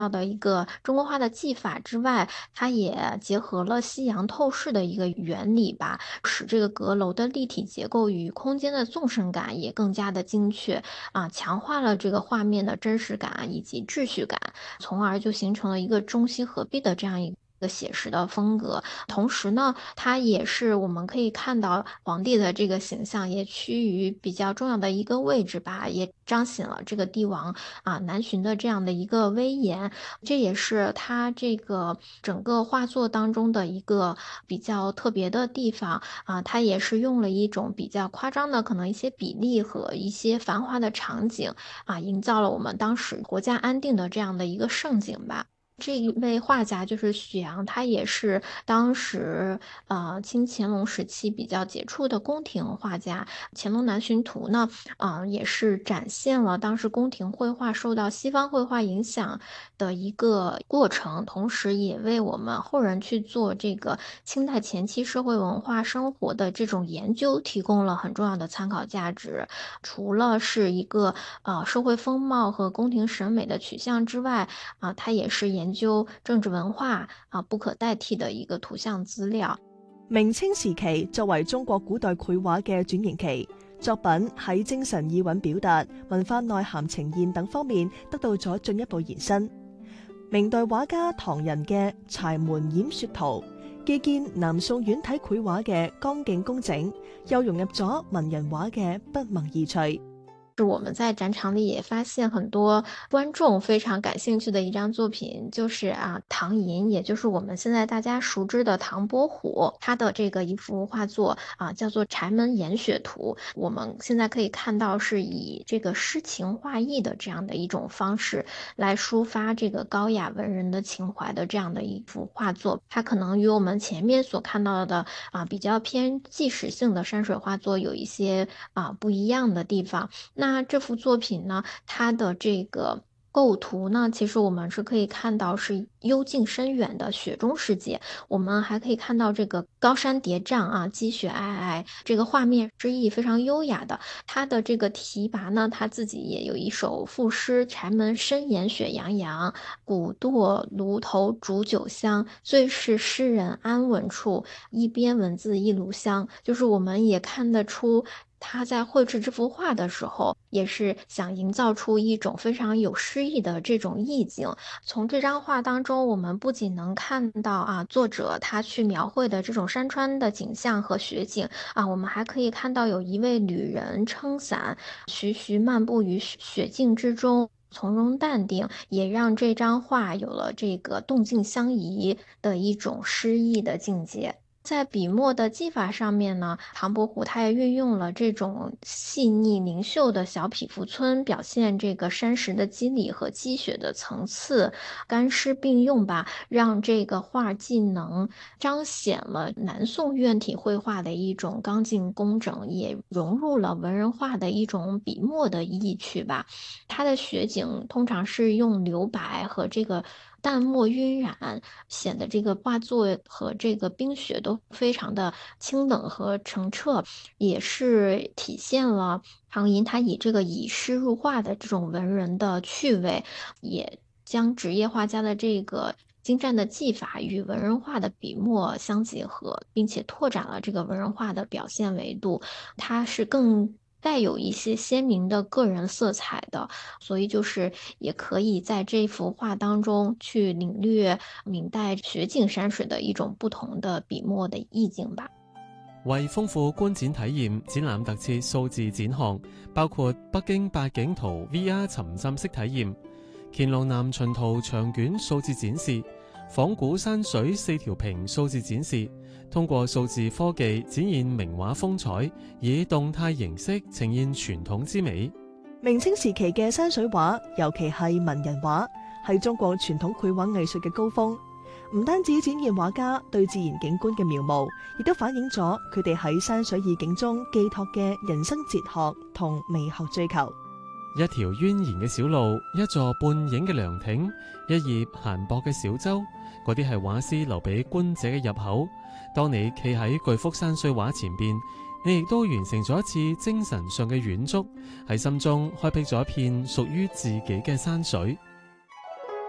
的一个中国画的技法之外，它也结合了西洋透视的一个原理吧，使这个阁楼的立体结构与空间的纵深感也更加的精确强化了这个画面的真实感以及秩序感，从而就形成了一个中西合璧的这样一个写实的风格。同时呢，它也是我们可以看到皇帝的这个形象也趋于比较重要的一个位置吧，也彰显了这个帝王南巡的这样的一个威严。这也是他这个整个画作当中的一个比较特别的地方他也是用了一种比较夸张的可能一些比例和一些繁华的场景营造了我们当时国家安定的这样的一个盛景吧。这一位画家就是许阳，他也是当时清乾隆时期比较杰出的宫廷画家。《乾隆南巡图》呢，也是展现了当时宫廷绘画受到西方绘画影响的一个过程，同时也为我们后人去做这个清代前期社会文化生活的这种研究提供了很重要的参考价值。除了是一个社会风貌和宫廷审美的取向之外，它也是研究政治文化不可代替的一个圖像資料。 明清時期作為中國古代繪畫嘅轉型期，作品喺精神意蘊表達、文化內涵呈現等方面得到咗進一步延伸。明代畫家唐人嘅柴門掩雪圖，既見南宋遠體繪畫嘅剛勁工整，又融入咗文人畫嘅不萌意趣。 是我们在展场里也发现很多观众非常感兴趣的一张作品，就是唐寅，也就是我们现在大家熟知的唐伯虎，他的这个一幅画作叫做《柴门掩雪图》。我们现在可以看到是以这个诗情画意的这样的一种方式来抒发这个高雅文人的情怀的这样的一幅画作。它可能与我们前面所看到的比较偏纪实性的山水画作有一些不一样的地方。那这幅作品呢，它的这个构图呢，其实我们是可以看到是幽静深远的雪中世界。我们还可以看到这个高山叠嶂积雪皑皑，这个画面诗意非常优雅的。它的这个题跋呢，他自己也有一首赋诗：柴门深掩雪洋洋，古堕炉头煮酒香。最是诗人安稳处，一边文字一炉香。就是我们也看得出，他在绘制这幅画的时候，也是想营造出一种非常有诗意的这种意境。从这张画当中，我们不仅能看到作者他去描绘的这种山川的景象和雪景我们还可以看到有一位旅人撑伞，徐徐漫步于雪境之中。从容淡定，也让这张画有了这个动静相宜的一种诗意的境界。在笔墨的技法上面呢，唐伯虎他也运用了这种细腻灵秀的小匹夫村，表现这个山石的肌理和积雪的层次，干湿并用吧，让这个画既能彰显了南宋院体绘画的一种刚劲工整，也融入了文人画的一种笔墨的意趣吧。它的雪景通常是用留白和这个淡墨晕染，显得这个画作和这个冰雪都非常的清冷和澄澈，也是体现了唐寅他以这个以诗入画的这种文人的趣味，也将职业画家的这个精湛的技法与文人画的笔墨相结合，并且拓展了这个文人画的表现维度。它是更带有一些鲜明的个人色彩的，所以就是也可以在这幅畫當中去領略明代雪景山水的一種不同的筆墨的意境吧。 為豐富觀展體驗，展覽特設數字展項，包括北京八景圖 VR 沉浸式體驗、乾隆南巡圖長卷數字展示、仿古山水4條屏數字展示，通過數字科技展現名畫風采，以動態形式呈現傳統之美。 明清時期嘅山水畫，尤其係文人畫，係中國傳統繪畫藝術嘅高峰。唔單止展現畫家對自然景觀嘅描摹，亦都反映咗佢哋喺山水意境中寄託嘅人生哲學同美學追求。 一條蜿蜒嘅小路，一座半影嘅涼亭，一葉閒薄嘅小舟，嗰啲係畫師留俾觀者嘅入口。當你企喺巨幅山水畫前邊，你亦都完成咗一次精神上嘅遠足，喺心中開闢咗一片屬於自己嘅山水。